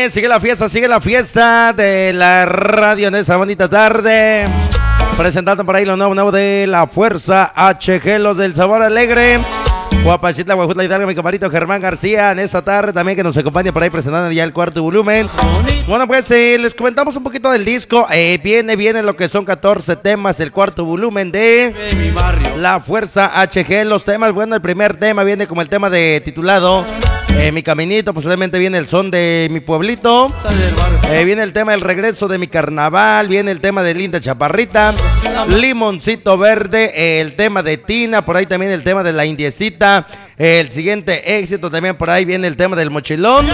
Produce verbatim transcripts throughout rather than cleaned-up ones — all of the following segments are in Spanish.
Ándale, sigue la fiesta, sigue la fiesta de la radio en esta bonita tarde. Presentando por ahí lo nuevo, nuevo de la Fuerza H G, los del sabor alegre. Guapachitla, Guajutla Hidalgo, mi camarito Germán García en esta tarde también que nos acompaña por ahí presentando ya el cuarto volumen. Bueno, pues eh, les comentamos un poquito del disco. Eh, viene, viene lo que son catorce temas, el cuarto volumen de la Fuerza H G. Los temas, bueno, el primer tema viene como el tema de titulado eh, Mi Caminito, posiblemente viene el son de mi pueblito. Eh, viene el tema del regreso de mi carnaval, viene el tema de Linda Chaparrita, Limoncito Verde, eh, el tema de Tina, por ahí también el tema de la Indiecita, eh, el siguiente éxito también por ahí viene el tema del Mochilón,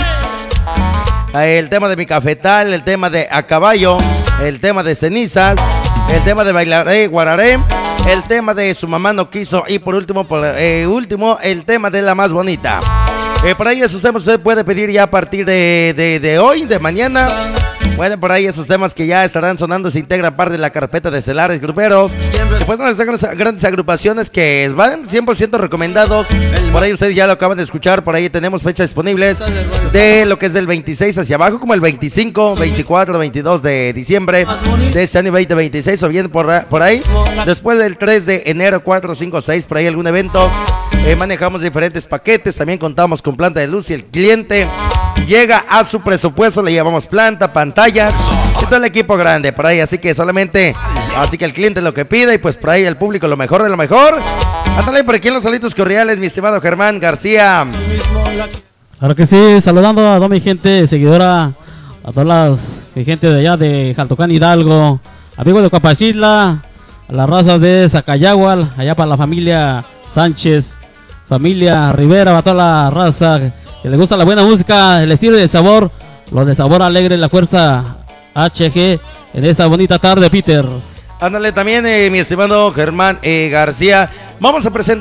eh, el tema de mi cafetal, el tema de A Caballo, el tema de Cenizas, el tema de Bailaré Guararé, el tema de Su Mamá No Quiso y por último, por, eh, último el tema de La Más Bonita. Eh, por ahí esos temas usted puede pedir ya a partir de, de, de hoy, de mañana. Bueno, por ahí esos temas que ya estarán sonando se integran parte de la carpeta de Celares Gruperos. Después de las grandes agrupaciones que van cien por ciento recomendados. Por ahí ustedes ya lo acaban de escuchar. Por ahí tenemos fechas disponibles de lo que es del veintiséis hacia abajo, como el veinticinco, veinticuatro, veintidós de diciembre de este año veinte veintiséis, o bien por, por ahí. Después del tres de enero, cuatro, cinco, seis, por ahí algún evento. Eh, manejamos diferentes paquetes, también contamos con planta de luz y el cliente llega a su presupuesto, le llevamos planta, pantallas y todo el equipo grande por ahí, así que solamente, así que el cliente lo que pida y pues por ahí el público lo mejor de lo mejor. Ándale por aquí en los Salitos Corriales, mi estimado Germán García. Claro que sí, saludando a toda mi gente seguidora, a todas las mi gente de allá de Jaltocán Hidalgo, amigos de Capachitla, a la raza de Zacayagual, allá para la familia Sánchez, familia Rivera, para toda la raza que le gusta la buena música, el estilo y el sabor, lo de sabor alegre, la Fuerza H G en esta bonita tarde, Peter. Ándale también, eh, mi estimado Germán eh, García, vamos a presentar